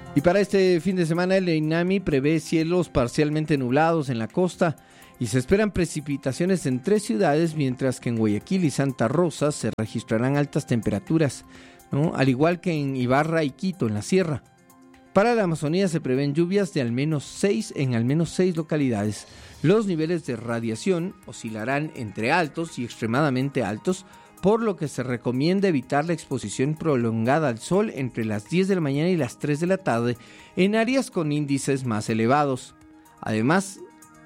Y para este fin de semana el INAMI prevé cielos parcialmente nublados en la costa y se esperan precipitaciones en 3 ciudades, mientras que en Guayaquil y Santa Rosa se registrarán altas temperaturas, ¿no? Al igual que en Ibarra y Quito, en la sierra. Para la Amazonía se prevén lluvias de al menos 6 localidades. Los niveles de radiación oscilarán entre altos y extremadamente altos, por lo que se recomienda evitar la exposición prolongada al sol entre las 10 de la mañana y las 3 de la tarde en áreas con índices más elevados. Además,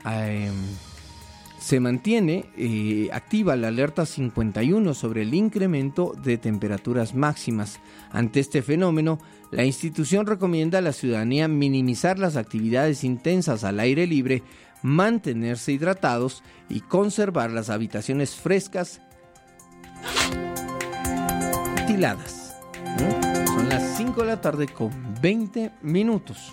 se mantiene activa la alerta 51 sobre el incremento de temperaturas máximas. Ante este fenómeno, la institución recomienda a la ciudadanía minimizar las actividades intensas al aire libre, mantenerse hidratados y conservar las habitaciones frescas ventiladas. Son las 5 de la tarde con 20 minutos.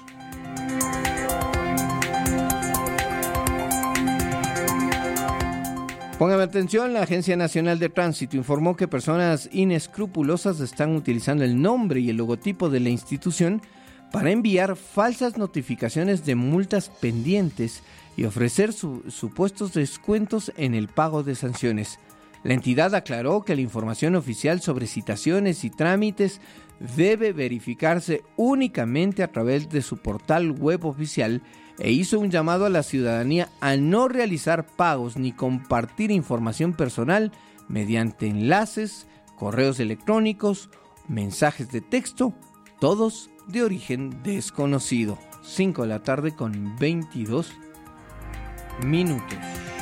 Póngame atención, la Agencia Nacional de Tránsito informó que personas inescrupulosas están utilizando el nombre y el logotipo de la institución para enviar falsas notificaciones de multas pendientes y ofrecer supuestos descuentos en el pago de sanciones. La entidad aclaró que la información oficial sobre citaciones y trámites debe verificarse únicamente a través de su portal web oficial e hizo un llamado a la ciudadanía a no realizar pagos ni compartir información personal mediante enlaces, correos electrónicos, mensajes de texto, todos de origen desconocido. 5 de la tarde con 22 minutos.